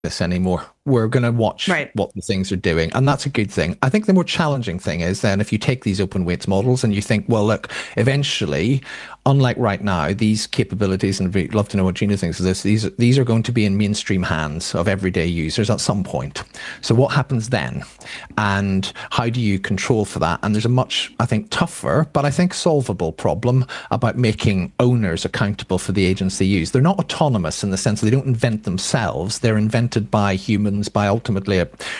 this anymore. We're going to watch Right. what the things are doing, and that's a good thing. I think the more challenging thing is then if you take these open weights models and you think, well, look, eventually, unlike right now, these capabilities, and I'd love to know what Gina thinks of this, these are going to be in mainstream hands of everyday users at some point. So what happens then? And how do you control for that? And there's a much, I think, tougher, but I think solvable problem about making owners accountable for the agents they use. They're not autonomous in the sense that they don't invent themselves. They're invented by humans, by ultimately a